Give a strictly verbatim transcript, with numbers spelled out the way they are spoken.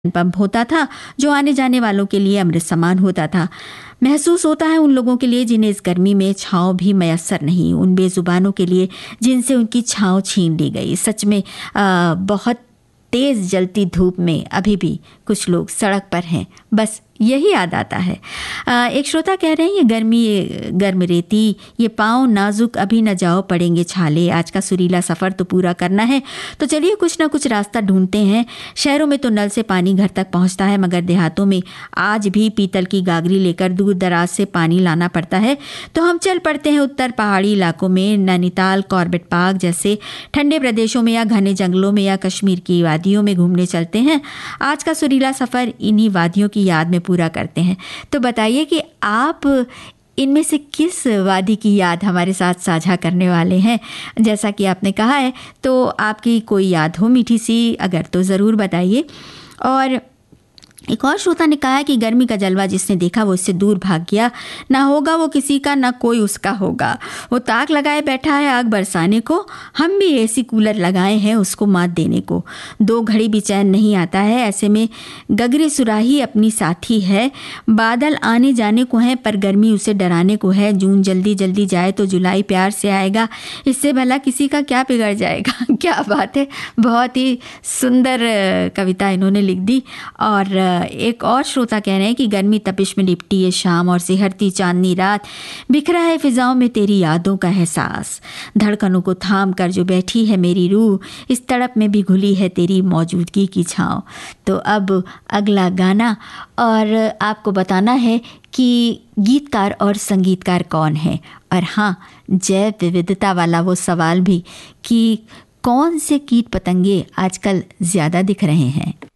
Pump होता था जो आने जाने वालों के लिए अमृत समान होता था। महसूस होता है उन लोगों के लिए जिन्हें इस गर्मी में छांव भी मयस्सर नहीं, उन बेजुबानों के लिए जिनसे उनकी छांव छीन ली गई। सच में आ, बहुत तेज़ जलती धूप में अभी भी कुछ लोग सड़क पर हैं, बस यही याद आता है। आ, एक श्रोता कह रहे हैं ये गर्मी गर्म रेती, ये पाँव नाजुक, अभी न जाओ पड़ेंगे छाले। आज का सुरीला सफ़र तो पूरा करना है, तो चलिए कुछ ना कुछ रास्ता ढूंढते हैं। शहरों में तो नल से पानी घर तक पहुंचता है, मगर देहातों में आज भी पीतल की गागरी लेकर दूर दराज से पानी लाना पड़ता है। तो हम चल पड़ते हैं उत्तर पहाड़ी इलाकों में, नैनीताल, कॉर्बेट पार्क जैसे ठंडे प्रदेशों में, या घने जंगलों में, या कश्मीर की वादियों में घूमने चलते हैं। आज का सुरीला सफ़र इन्हीं वादियों की याद में पूरा करते हैं। तो बताइए कि आप इनमें से किस वादी की याद हमारे साथ साझा करने वाले हैं। जैसा कि आपने कहा है, तो आपकी कोई याद हो मीठी सी, अगर तो ज़रूर बताइए। और एक और श्रोता ने कहा है कि गर्मी का जलवा जिसने देखा वो इससे दूर भाग गया, ना होगा वो किसी का, ना कोई उसका होगा। वो ताक लगाए बैठा है आग बरसाने को, हम भी एसी कूलर लगाए हैं उसको मात देने को। दो घड़ी भी चैन नहीं आता है, ऐसे में गगरे सुराही अपनी साथी है। बादल आने जाने को हैं पर गर्मी उसे डराने को है। जून जल्दी जल्दी जाए तो जुलाई प्यार से आएगा, इससे भला किसी का क्या बिगड़ जाएगा। क्या बात है, बहुत ही सुंदर कविता इन्होंने लिख दी। और एक और श्रोता कह रहे हैं कि गर्मी तपिश में लिपटी है शाम, और सिहरती चांदनी रात, बिखरा है फिजाओं में तेरी यादों का एहसास। धड़कनों को थाम कर जो बैठी है मेरी रूह, इस तड़प में भी घुली है तेरी मौजूदगी की छाँव। तो अब अगला गाना, और आपको बताना है कि गीतकार और संगीतकार कौन है। और हाँ, जैव विविधता वाला वो सवाल भी कि कौन से कीट पतंगे आजकल ज़्यादा दिख रहे हैं।